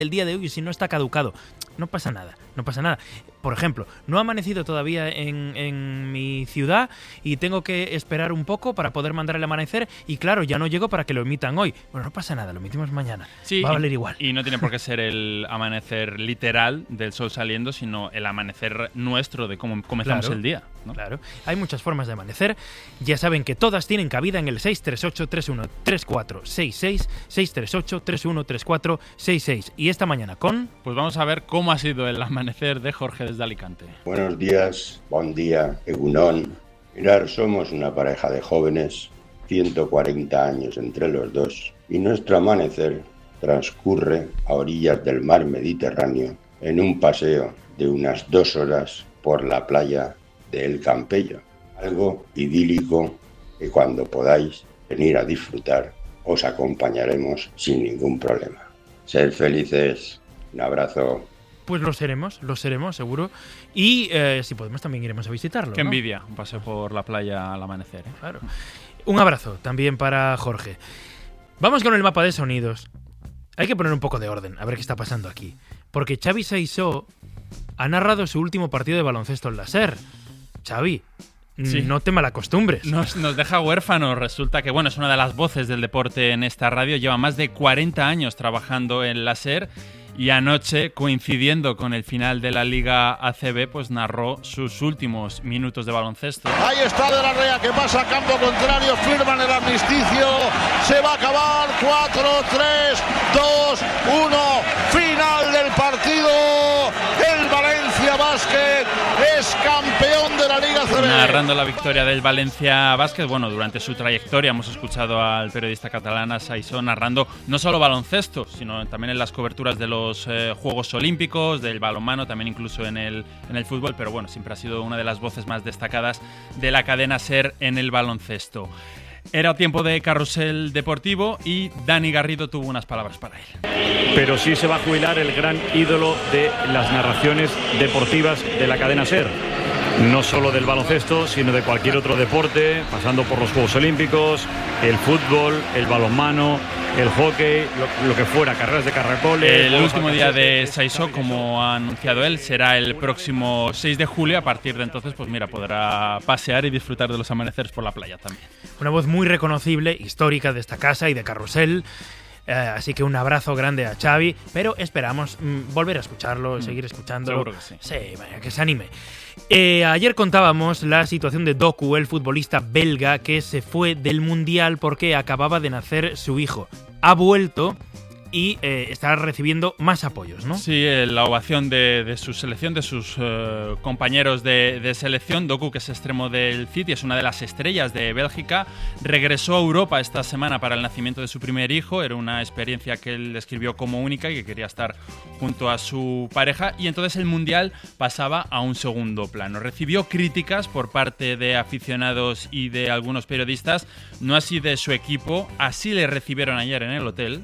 el día de hoy, si no está caducado. No pasa nada, no pasa nada. Por ejemplo, no ha amanecido todavía en mi ciudad y tengo que esperar un poco para poder mandar el amanecer y claro, ya no llego para que lo emitan hoy. Bueno, no pasa nada, lo emitimos mañana. Sí, va a valer igual. Y no tiene por qué ser el amanecer literal del sol saliendo, sino el amanecer nuestro de cómo comenzamos el día, ¿no? Claro, hay muchas formas de amanecer. Ya saben que todas tienen cabida en el 638-313466, 638-313466. Y esta mañana con... Pues vamos a ver cómo ha sido el amanecer de Jorge desde Alicante. Buenos días, bon día, egunon. Mirar, somos una pareja de jóvenes, 140 años entre los dos, y nuestro amanecer transcurre a orillas del mar Mediterráneo en un paseo de unas 2 horas por la playa de El Campello. Algo idílico que cuando podáis venir a disfrutar os acompañaremos sin ningún problema. Sed felices. Un abrazo. Pues lo seremos, seguro. Y si podemos también iremos a visitarlo. Qué envidia, un paseo por la playa al amanecer, ¿eh? Claro. Un abrazo también para Jorge. Vamos con el mapa de sonidos. Hay que poner un poco de orden, a ver qué está pasando aquí. Porque Xavi Saissó ha narrado su último partido de baloncesto en la SER. Xavi, sí, no te malacostumbres. Nos deja huérfanos. Resulta que, bueno, es una de las voces del deporte en esta radio. Lleva más de 40 años trabajando en la SER. Y anoche, coincidiendo con el final de la Liga ACB, pues narró sus últimos minutos de baloncesto. Ahí está De la Rea, que pasa a campo contrario, firman el armisticio, se va a acabar, 4, 3, 2, 1, final del partido, el Valencia Basket es campeón de la Liga ACB. Narrando la victoria del Valencia Basket, bueno, durante su trayectoria hemos escuchado al periodista catalán Saissó narrando no solo baloncesto, sino también en las coberturas de los Juegos Olímpicos, del balonmano, también incluso en el fútbol, pero bueno, siempre ha sido una de las voces más destacadas de la cadena SER en el baloncesto. Era tiempo de carrusel deportivo y Dani Garrido tuvo unas palabras para él. Pero sí se va a jubilar el gran ídolo de las narraciones deportivas de la cadena SER. No solo del baloncesto, sino de cualquier otro deporte, pasando por los Juegos Olímpicos, el fútbol, el balonmano, el hockey, lo que fuera, carreras de caracoles. El último día de Saissó, como ha anunciado él, será el próximo 6 de julio. A partir de entonces, pues mira, podrá pasear y disfrutar de los amaneceres por la playa también. Una voz muy reconocible, histórica de esta casa y de Carrusel. Así que un abrazo grande a Xavi, pero esperamos volver a escucharlo, seguir escuchándolo. Seguro que sí. Sí, vaya, que se anime. Ayer contábamos la situación de Doku, el futbolista belga que se fue del Mundial porque acababa de nacer su hijo. Ha vuelto y está recibiendo más apoyos, ¿no? Sí, la ovación de su selección, de sus compañeros de selección. Doku, que es extremo del City, es una de las estrellas de Bélgica, regresó a Europa esta semana para el nacimiento de su primer hijo. Era una experiencia que él describió como única y que quería estar junto a su pareja, y entonces el Mundial pasaba a un segundo plano. Recibió críticas por parte de aficionados y de algunos periodistas, no así de su equipo. Así le recibieron ayer en el hotel.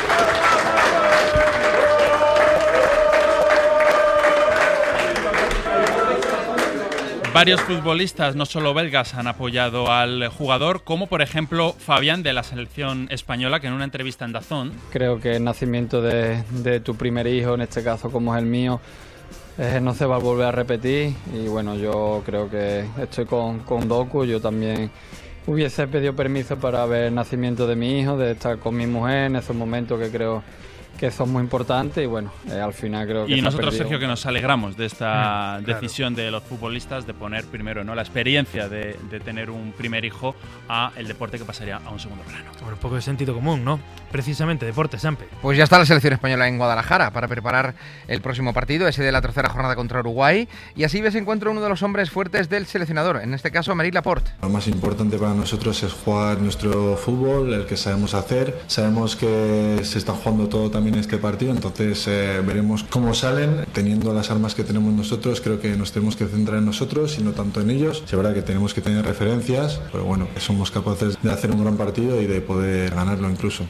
Varios futbolistas, no solo belgas, han apoyado al jugador, como por ejemplo Fabián, de la selección española, que en una entrevista en DAZN... Creo que el nacimiento de tu primer hijo, en este caso como es el mío, no se va a volver a repetir, y bueno, yo creo que estoy con Doku. Yo también hubiese pedido permiso para ver el nacimiento de mi hijo, de estar con mi mujer en esos momentos que creo que son muy importantes, y bueno, al final creo que... Y nosotros, Sergio, que nos alegramos de esta decisión de los futbolistas de poner primero, ¿no?, la experiencia de tener un primer hijo a el deporte, que pasaría a un segundo plano. Bueno, un poco de sentido común, ¿no? Precisamente, deporte, Sampe. Pues ya está la selección española en Guadalajara para preparar el próximo partido, ese de la tercera jornada contra Uruguay, y así se encuentra uno de los hombres fuertes del seleccionador, en este caso Aymeric Laporte. Lo más importante para nosotros es jugar nuestro fútbol, el que sabemos hacer. Sabemos que se está jugando todo también este partido, entonces veremos cómo salen. Teniendo las armas que tenemos nosotros, creo que nos tenemos que centrar en nosotros y no tanto en ellos. Es verdad que tenemos que tener referencias, pero bueno, somos capaces de hacer un gran partido y de poder ganarlo incluso.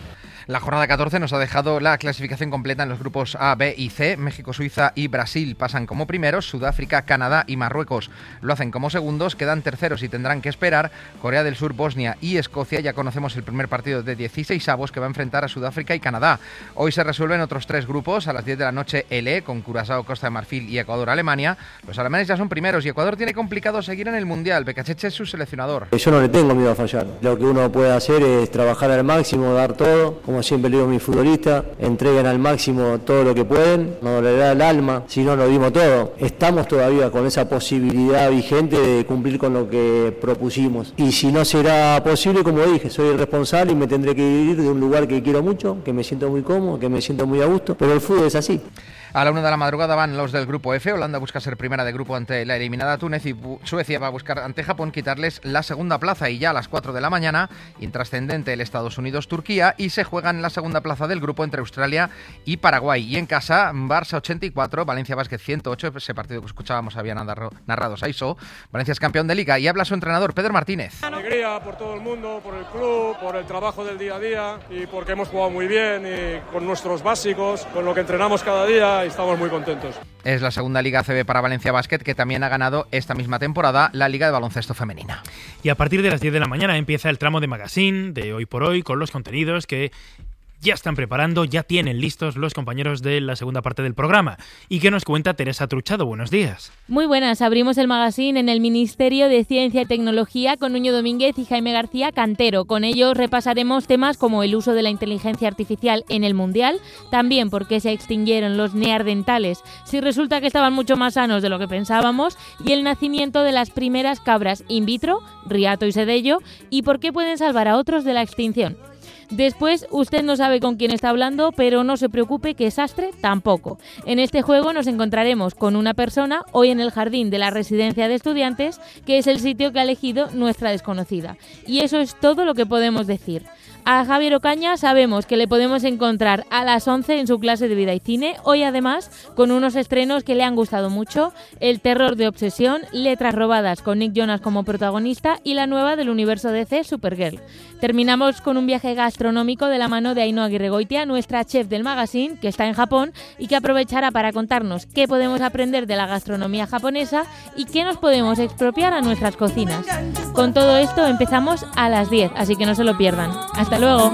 La jornada 14 nos ha dejado la clasificación completa en los grupos A, B y C. México, Suiza y Brasil pasan como primeros. Sudáfrica, Canadá y Marruecos lo hacen como segundos. Quedan terceros y tendrán que esperar Corea del Sur, Bosnia y Escocia. Ya conocemos el primer partido de 16avos que va a enfrentar a Sudáfrica y Canadá. Hoy se resuelven otros 3 grupos. A las 10 de la noche LE con Curazao, Costa de Marfil y Ecuador, Alemania. Los alemanes ya son primeros y Ecuador tiene complicado seguir en el Mundial. Becacheche es su seleccionador. Yo no le tengo miedo a fallar. Lo que uno puede hacer es trabajar al máximo, dar todo. Como siempre le digo a mis futbolistas, entreguen al máximo todo lo que pueden. No dolerá el alma si no lo dimos todo. Estamos todavía con esa posibilidad vigente de cumplir con lo que propusimos. Y si no será posible, como dije, soy el responsable y me tendré que ir de un lugar que quiero mucho, que me siento muy cómodo, que me siento muy a gusto. Pero el fútbol es así. A la 1 de la madrugada van los del grupo F. Holanda busca ser primera de grupo ante la eliminada Túnez y Suecia va a buscar ante Japón quitarles la segunda plaza. Y ya a las 4 de la mañana, intrascendente el Estados Unidos-Turquía y se juegan la segunda plaza del grupo entre Australia y Paraguay. Y en casa, Barça 84, Valencia Basket 108. Ese partido que escuchábamos había narrado Saiso. Valencia es campeón de Liga y habla su entrenador, Pedro Martínez. Alegría por todo el mundo, por el club, por el trabajo del día a día y porque hemos jugado muy bien y con nuestros básicos, con lo que entrenamos cada día. Y estamos muy contentos. Es la segunda Liga ACB para Valencia Basket, que también ha ganado esta misma temporada la Liga de Baloncesto Femenina. Y a partir de las 10 de la mañana empieza el tramo de Magazine de Hoy por Hoy con los contenidos que ya están preparando, ya tienen listos los compañeros de la segunda parte del programa. ¿Y qué nos cuenta Teresa Truchado? Buenos días. Muy buenas, abrimos el magazine en el Ministerio de Ciencia y Tecnología con Nuño Domínguez y Jaime García Cantero. Con ellos repasaremos temas como el uso de la inteligencia artificial en el Mundial, también por qué se extinguieron los neandertales, si resulta que estaban mucho más sanos de lo que pensábamos, y el nacimiento de las primeras cabras in vitro, Riato y Sedello, y por qué pueden salvar a otros de la extinción. Después, usted no sabe con quién está hablando, pero no se preocupe que Sastre tampoco. En este juego nos encontraremos con una persona, hoy en el jardín de la residencia de estudiantes, que es el sitio que ha elegido nuestra desconocida. Y eso es todo lo que podemos decir. A Javier Ocaña sabemos que le podemos encontrar a las 11 en su clase de vida y cine, hoy además con unos estrenos que le han gustado mucho, El terror de obsesión, Letras robadas con Nick Jonas como protagonista y la nueva del universo DC, Supergirl. Terminamos con un viaje gastronómico de la mano de Ainhoa Aguirregoitia, nuestra chef del magazine, que está en Japón y que aprovechará para contarnos qué podemos aprender de la gastronomía japonesa y qué nos podemos expropiar a nuestras cocinas. Con todo esto empezamos a las 10, así que no se lo pierdan. ¡Hasta luego!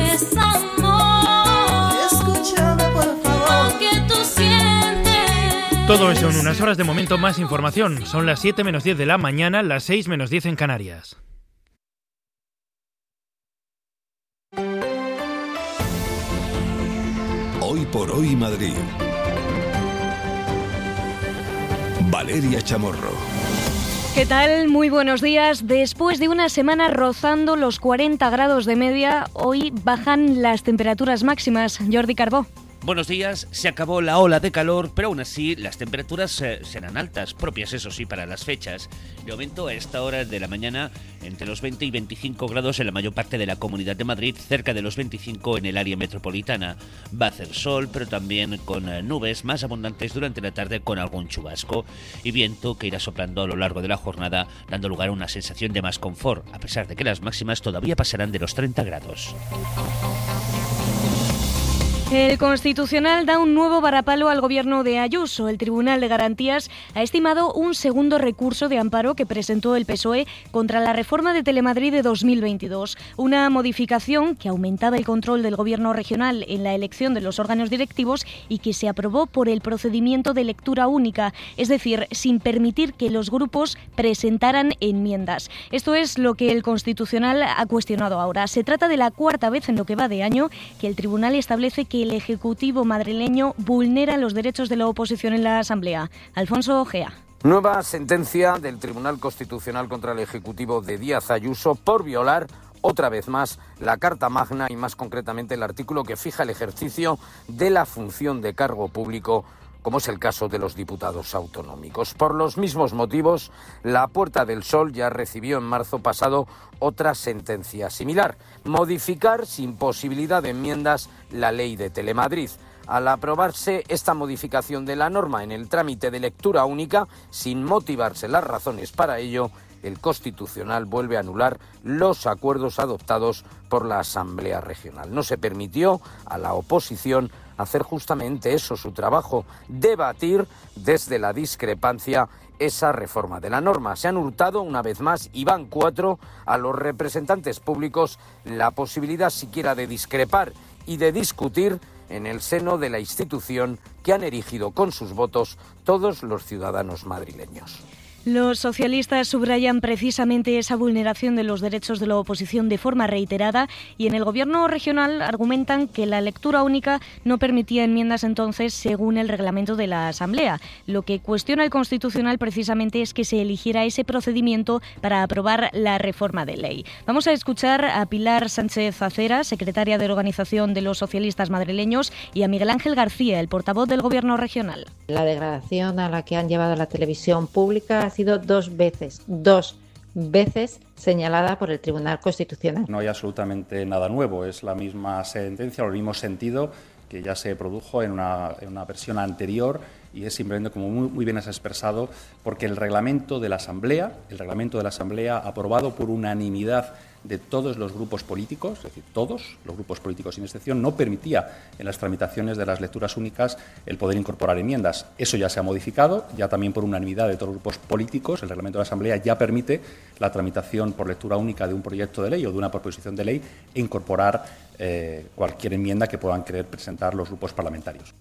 Todo eso en unas horas. De momento más información. Son las 7 menos 10 de la mañana, las 6 menos 10 en Canarias. Hoy por hoy Madrid. Valeria Chamorro. ¿Qué tal? Muy buenos días. Después de una semana rozando los 40 grados de media, hoy bajan las temperaturas máximas. Jordi Carbó. Buenos días, se acabó la ola de calor, pero aún así las temperaturas serán altas, propias eso sí para las fechas. De momento a esta hora de la mañana entre los 20 y 25 grados en la mayor parte de la Comunidad de Madrid, cerca de los 25 en el área metropolitana. Va a hacer sol, pero también con nubes más abundantes durante la tarde con algún chubasco y viento que irá soplando a lo largo de la jornada, dando lugar a una sensación de más confort, a pesar de que las máximas todavía pasarán de los 30 grados. El Constitucional da un nuevo varapalo al gobierno de Ayuso. El Tribunal de Garantías ha estimado un segundo recurso de amparo que presentó el PSOE contra la reforma de Telemadrid de 2022. Una modificación que aumentaba el control del gobierno regional en la elección de los órganos directivos y que se aprobó por el procedimiento de lectura única, es decir, sin permitir que los grupos presentaran enmiendas. Esto es lo que el Constitucional ha cuestionado ahora. Se trata de la cuarta vez en lo que va de año que el Tribunal establece que el Ejecutivo madrileño vulnera los derechos de la oposición en la Asamblea. Alfonso Ojea. Nueva sentencia del Tribunal Constitucional contra el Ejecutivo de Díaz Ayuso por violar otra vez más la Carta Magna y más concretamente el artículo que fija el ejercicio de la función de cargo público, como es el caso de los diputados autonómicos. Por los mismos motivos, la Puerta del Sol ya recibió en marzo pasado otra sentencia similar: modificar sin posibilidad de enmiendas la ley de Telemadrid. Al aprobarse esta modificación de la norma en el trámite de lectura única, sin motivarse las razones para ello, el Constitucional vuelve a anular los acuerdos adoptados por la Asamblea Regional. No se permitió a la oposición hacer justamente eso, su trabajo, debatir desde la discrepancia esa reforma de la norma. Se han hurtado una vez más, y van 4, a los representantes públicos la posibilidad siquiera de discrepar y de discutir en el seno de la institución que han erigido con sus votos todos los ciudadanos madrileños. Los socialistas subrayan precisamente esa vulneración de los derechos de la oposición de forma reiterada y en el gobierno regional argumentan que la lectura única no permitía enmiendas entonces según el reglamento de la Asamblea. Lo que cuestiona el Constitucional precisamente es que se eligiera ese procedimiento para aprobar la reforma de ley. Vamos a escuchar a Pilar Sánchez Acera, secretaria de Organización de los Socialistas Madrileños, y a Miguel Ángel García, el portavoz del gobierno regional. La degradación a la que han llevado a la televisión pública ha sido dos veces señalada por el Tribunal Constitucional. No hay absolutamente nada nuevo, es la misma sentencia o el mismo sentido que ya se produjo en una versión anterior y es simplemente, como muy bien has expresado, porque el reglamento de la Asamblea aprobado por unanimidad de todos los grupos políticos, es decir, todos los grupos políticos sin excepción, no permitía en las tramitaciones de las lecturas únicas el poder incorporar enmiendas. Eso ya se ha modificado, ya también por unanimidad de todos los grupos políticos, el reglamento de la Asamblea ya permite la tramitación por lectura única de un proyecto de ley o de una proposición de ley e incorporar cualquier enmienda que puedan querer presentar los grupos parlamentarios.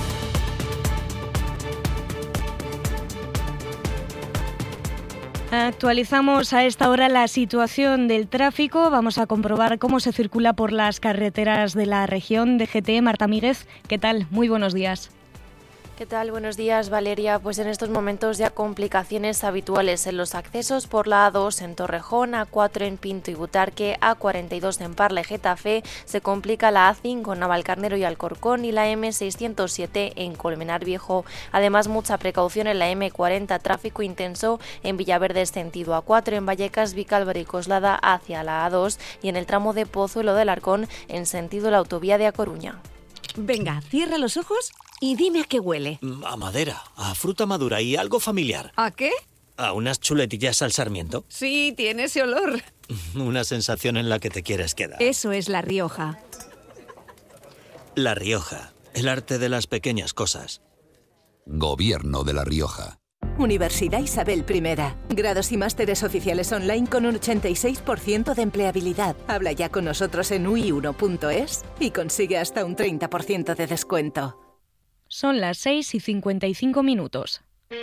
Actualizamos a esta hora la situación del tráfico. Vamos a comprobar cómo se circula por las carreteras de la región. DGT, Marta Míguez, ¿qué tal? Muy buenos días. ¿Qué tal? Buenos días, Valeria. Pues en estos momentos ya complicaciones habituales en los accesos por la A2 en Torrejón, A4 en Pinto y Butarque, A42 en Parla y Getafe, se complica la A5 en Navalcarnero y Alcorcón y la M607 en Colmenar Viejo. Además, mucha precaución en la M40, tráfico intenso en Villaverde sentido A4, en Vallecas, Vicálvaro y Coslada hacia la A2 y en el tramo de Pozuelo del Arcón en sentido la autovía de A Coruña. Venga, cierra los ojos y dime a qué huele. A madera, a fruta madura y algo familiar. ¿A qué? A unas chuletillas al sarmiento. Sí, tiene ese olor. Una sensación en la que te quieres quedar. Eso es La Rioja. La Rioja, el arte de las pequeñas cosas. Gobierno de La Rioja. Universidad Isabel I. Grados y másteres oficiales online con un 86% de empleabilidad. Habla ya con nosotros en ui1.es y consigue hasta un 30% de descuento. Son las 6:55.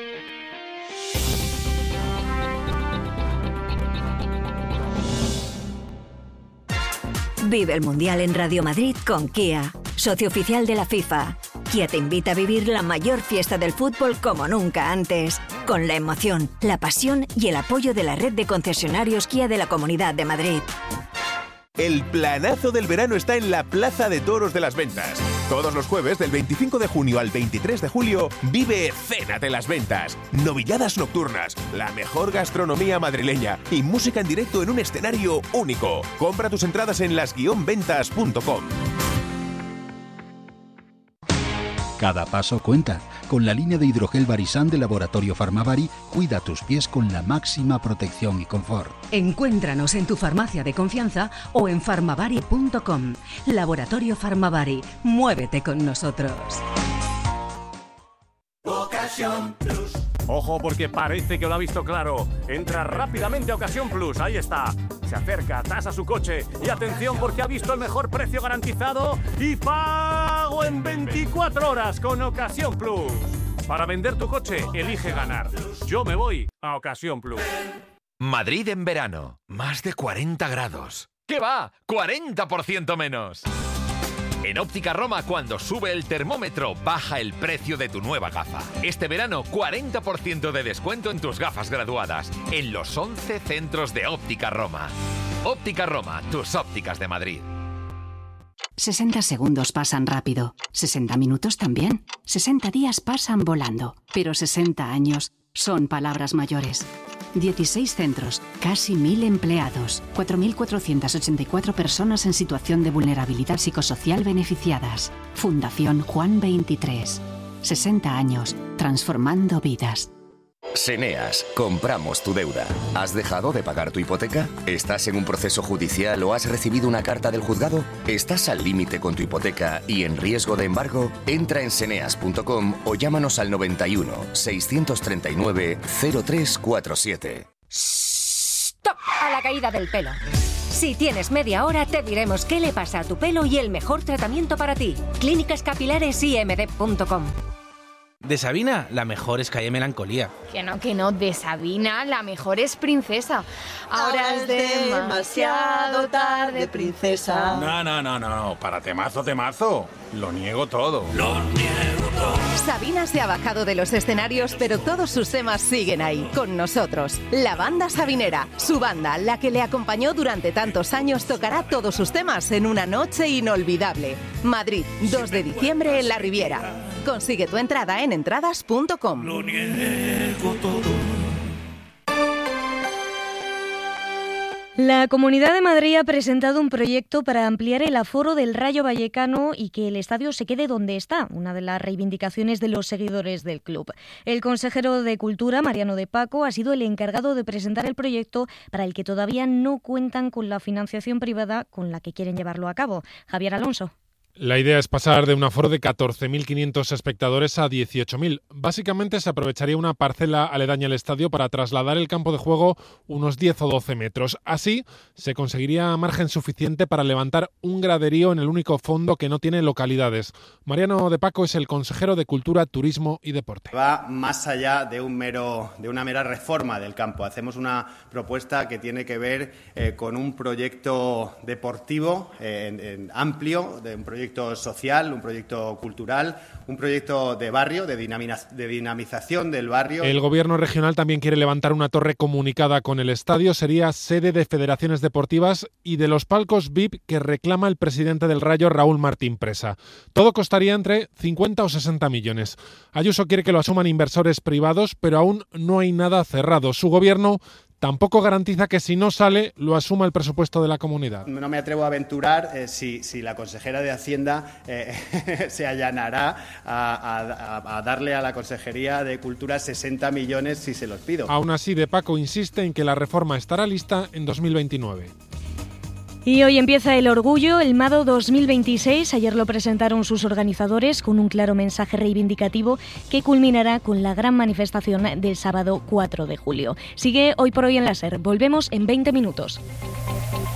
Vive el Mundial en Radio Madrid con Kia, socio oficial de la FIFA. Kia te invita a vivir la mayor fiesta del fútbol como nunca antes, con la emoción, la pasión y el apoyo de la red de concesionarios Kia de la Comunidad de Madrid. El planazo del verano está en la Plaza de Toros de las Ventas. Todos los jueves del 25 de junio al 23 de julio vive Cena de las Ventas. Novilladas nocturnas, la mejor gastronomía madrileña y música en directo en un escenario único. Compra tus entradas en las-ventas.com. Cada paso cuenta. Con la línea de hidrogel Barisan de Laboratorio Farmavari, cuida tus pies con la máxima protección y confort. Encuéntranos en tu farmacia de confianza o en farmavari.com. Laboratorio Farmavari, muévete con nosotros. Ocasión Plus. Ojo, porque parece que lo ha visto claro. Entra rápidamente a Ocasión Plus, ahí está. Se acerca, tasa su coche y atención porque ha visto el mejor precio garantizado y pago en 24 horas con Ocasión Plus. Para vender tu coche, elige ganar. Yo me voy a Ocasión Plus. Madrid en verano, más de 40 grados. ¿Qué va? ¡40% menos! En Óptica Roma, cuando sube el termómetro, baja el precio de tu nueva gafa. Este verano, 40% de descuento en tus gafas graduadas, en los 11 centros de Óptica Roma. Óptica Roma, tus ópticas de Madrid. 60 segundos pasan rápido, 60 minutos también, 60 días pasan volando, pero 60 años son palabras mayores. 16 centros, casi 1.000 empleados, 4.484 personas en situación de vulnerabilidad psicosocial beneficiadas. Fundación Juan 23. 60 años, transformando vidas. Seneas, compramos tu deuda. ¿Has dejado de pagar tu hipoteca? ¿Estás en un proceso judicial o has recibido una carta del juzgado? ¿Estás al límite con tu hipoteca y en riesgo de embargo? Entra en seneas.com o llámanos al 91 639 0347. ¡Stop! A la caída del pelo. Si tienes media hora, te diremos qué le pasa a tu pelo y el mejor tratamiento para ti. clínicascapilaresimd.com. De Sabina, la mejor es Calle Melancolía. Que no, de Sabina, la mejor es Princesa. Ahora es demasiado tarde, princesa. No, para temazo. Lo niego todo. Sabina se ha bajado de los escenarios, pero todos sus temas siguen ahí, con nosotros. La banda sabinera, su banda, la que le acompañó durante tantos años, tocará todos sus temas en una noche inolvidable. Madrid, 2 de diciembre en La Riviera. Consigue tu entrada en entradas.com. Lo niego todo. La Comunidad de Madrid ha presentado un proyecto para ampliar el aforo del Rayo Vallecano y que el estadio se quede donde está, una de las reivindicaciones de los seguidores del club. El consejero de Cultura, Mariano de Paco, ha sido el encargado de presentar el proyecto para el que todavía no cuentan con la financiación privada con la que quieren llevarlo a cabo. Javier Alonso. La idea es pasar de un aforo de 14.500 espectadores a 18.000. Básicamente se aprovecharía una parcela aledaña al estadio para trasladar el campo de juego unos 10 o 12 metros. Así se conseguiría margen suficiente para levantar un graderío en el único fondo que no tiene localidades. Mariano de Paco es el consejero de Cultura, Turismo y Deporte. Va más allá de una mera reforma del campo. Hacemos una propuesta que tiene que ver con un proyecto deportivo amplio, de un proyecto social, un proyecto cultural, un proyecto de barrio, de dinamización del barrio. El gobierno regional también quiere levantar una torre comunicada con el estadio. Sería sede de federaciones deportivas y de los palcos VIP que reclama el presidente del Rayo, Raúl Martín Presa. Todo costaría entre 50 o 60 millones. Ayuso quiere que lo asuman inversores privados, pero aún no hay nada cerrado. Su gobierno tampoco garantiza que si no sale, lo asuma el presupuesto de la comunidad. No me atrevo a aventurar si la consejera de Hacienda se allanará a darle a la Consejería de Cultura 60 millones si se los pido. Aún así, De Paco insiste en que la reforma estará lista en 2029. Y hoy empieza el Orgullo, el Mado 2026. Ayer lo presentaron sus organizadores con un claro mensaje reivindicativo que culminará con la gran manifestación del sábado 4 de julio. Sigue Hoy por Hoy en la SER. Volvemos en 20 minutos.